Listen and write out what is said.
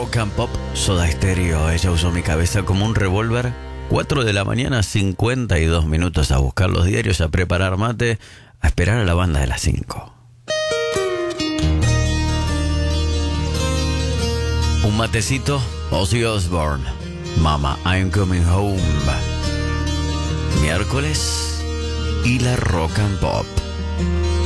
Rock and Pop, Soda Stereo. Ella usó mi cabeza como un revólver. 4 de la mañana, 52 minutos a buscar los diarios, a preparar mate, a esperar a la banda de las 5. Un matecito, Ozzy Osbourne, Mama, I'm Coming Home. Miércoles y la Rock and Pop.